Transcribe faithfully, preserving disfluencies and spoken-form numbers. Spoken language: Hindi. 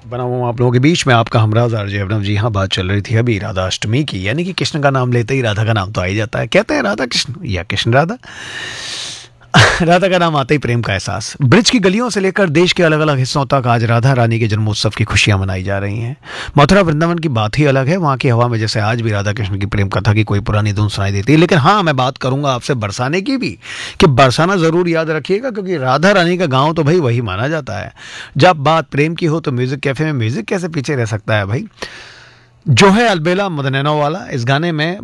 बना हुआ हूँ आप लोगों के बीच में, आपका हमराज आरजे अरनब। जी हाँ, बात चल रही थी अभी राधा अष्टमी की, यानी कि कृष्ण का नाम लेते ही राधा का नाम तो आ ही जाता है। कहते हैं राधा कृष्ण या कृष्ण राधा। राधा का नाम आते ही प्रेम का एहसास। ब्रिज की गलियों से लेकर देश के अलग अलग हिस्सों तक आज राधा रानी के जन्मोत्सव की खुशियां मनाई जा रही हैं। मथुरा वृंदावन की बात ही अलग है, वहाँ की हवा में जैसे आज भी राधा कृष्ण की प्रेम कथा की कोई पुरानी धुन सुनाई देती है। लेकिन हाँ, मैं बात करूंगा आपसे बरसाने की भी, कि बरसाना जरूर याद रखिएगा, क्योंकि राधा रानी का गाँव तो भाई वही माना जाता है। जब बात प्रेम की हो तो म्यूजिक कैफे में म्यूजिक कैसे पीछे रह सकता है भाई। जो है अलबेला मदनैनो वाला, इस गाने में